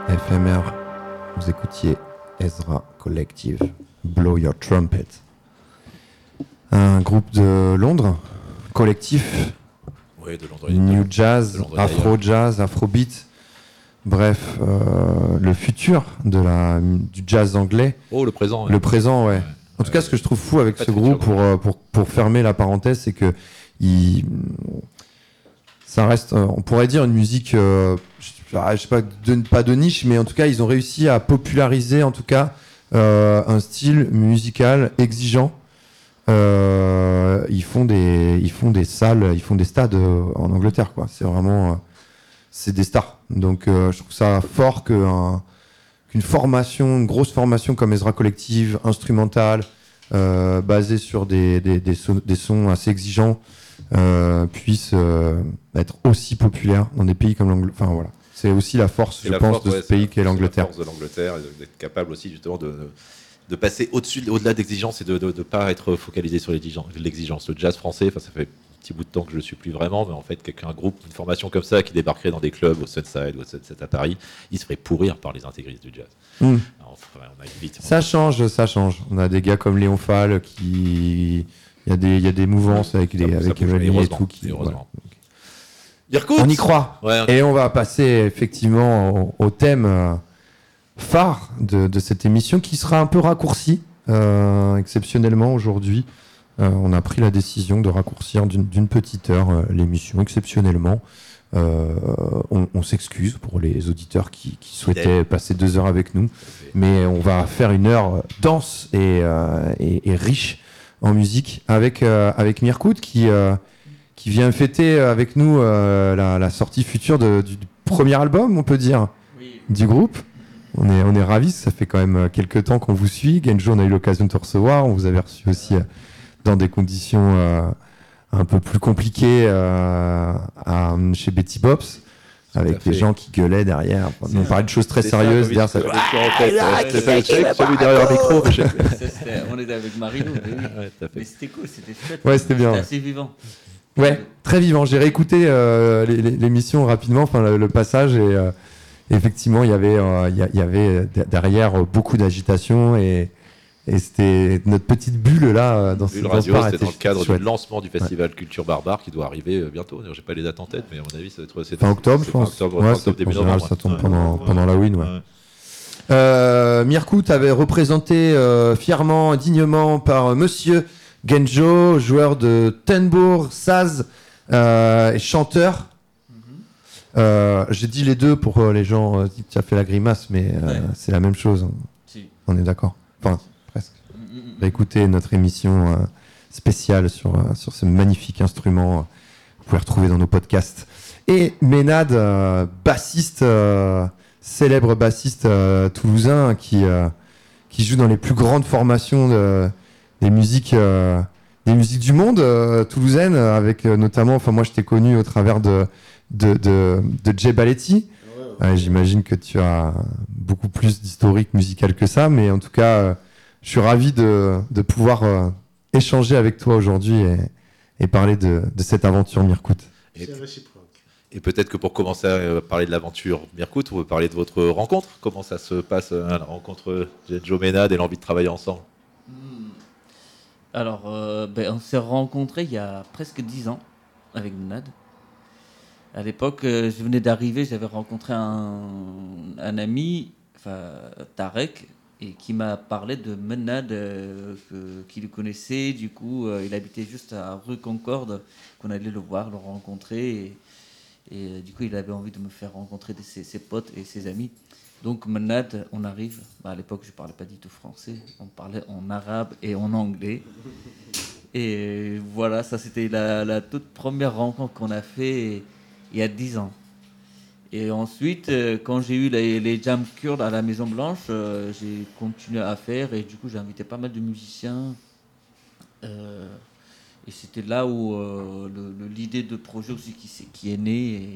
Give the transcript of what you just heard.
FMR, vous écoutiez Ezra Collective, Blow Your Trumpet. Un groupe de Londres, collectif, ouais, de Londres, new jazz, Londres afro-jazz, afrobeat. Bref, le futur du jazz anglais. Oh, le présent. Le présent, ouais. En tout cas, ce que je trouve fou avec ce groupe, pour fermer la parenthèse, c'est que ça reste, on pourrait dire, une musique, je sais pas, pas de niche, mais en tout cas, ils ont réussi à populariser, en tout cas, un style musical exigeant. Ils font des salles, ils font des stades en Angleterre, quoi. C'est vraiment, c'est des stars. Donc, je trouve ça fort qu'une formation, une grosse formation comme Ezra Collective, instrumentale, basée sur des sons assez exigeants, puisse être aussi populaire dans des pays comme l'Angleterre. Enfin voilà, c'est aussi la force, je pense, de ce pays qu'est l'Angleterre. C'est la force de l'Angleterre, et d'être capable aussi justement de passer au-delà d'exigence et de ne pas être focalisé sur l'exigence. Le jazz français, ça fait un petit bout de temps que je ne le suis plus vraiment, mais en fait, un groupe, une formation comme ça qui débarquerait dans des clubs au Sunside ou au Sunset à Paris, il se ferait pourrir par les intégristes du jazz. Alors, on a vite, ça change. On a des gars comme Léon Fall qui... Il y a des mouvances avec Evalué et tout. Voilà. On y croit. Ouais, et on va passer effectivement au thème phare de cette émission qui sera un peu raccourci exceptionnellement aujourd'hui. On a pris la décision de raccourcir d'une petite heure l'émission exceptionnellement. On s'excuse pour les auditeurs qui souhaitaient passer 2 heures avec nous, mais on va faire une heure dense et riche en musique avec Mirkout qui vient fêter avec nous la sortie future du premier album, on peut dire, du groupe. On est ravis, ça fait quand même quelques temps qu'on vous suit. Genjo, on a eu l'occasion de te recevoir, on vous avait reçu aussi dans des conditions un peu plus compliquées chez Betty Bops. Avec des gens qui gueulaient derrière. On parlait de choses très sérieuses. Derrière, ça... celui derrière le micro. On était avec Marino. Mais c'était cool, c'était chouette. Ouais, c'était bien. C'était assez vivant. Ouais, très vivant. J'ai réécouté l'émission rapidement, enfin le passage, et effectivement, il y avait derrière beaucoup d'agitation et c'était notre petite bulle là dans ce radio, c'était dans le cadre du lancement du festival Culture Barbare qui doit arriver bientôt. J'ai pas les dates en tête, mais à mon avis, ça va être fin octobre, je pense. Octobre, début novembre. Ça tombe pendant la win. Mirkout avait représenté fièrement, dignement par Monsieur Genjo, joueur de tambour, saz et chanteur. J'ai dit les deux pour les gens qui a fait la grimace, mais c'est la même chose. Si. On est d'accord. Enfin, presque. Écoutez notre émission spéciale sur ce magnifique instrument. Vous pouvez retrouver dans nos podcasts. Et Ménade, bassiste, célèbre bassiste toulousain qui joue dans les plus grandes formations des musiques du monde toulousaines, avec notamment, enfin moi je t'ai connu au travers de Jay Baletti. J'imagine que tu as beaucoup plus d'historique musical que ça, mais en tout cas, je suis ravi de pouvoir échanger avec toi aujourd'hui et parler de cette aventure Mirkout. C'est réciproque. Et peut-être que pour commencer à parler de l'aventure Mirkout, on peut parler de votre rencontre. Comment ça se passe, la rencontre Genjo Ménade et l'envie de travailler ensemble? Alors, on s'est rencontrés il y a presque 10 ans avec Ménade. À l'époque, je venais d'arriver, j'avais rencontré un ami, Tarek, et qui m'a parlé de Ménade, qu'il connaissait. Du coup, il habitait juste à rue Concorde, qu'on allait le voir, le rencontrer. Et du coup, il avait envie de me faire rencontrer ses potes et ses amis. Donc, Ménade, on arrive. À l'époque, je ne parlais pas du tout français. On parlait en arabe et en anglais. Et voilà, ça, c'était la toute première rencontre qu'on a fait il y a 10 ans. Et ensuite, quand j'ai eu les jam kurdes à la Maison Blanche, j'ai continué à faire. Et du coup, j'ai invité pas mal de musiciens. Et c'était là où l'idée de projet aussi qui est née.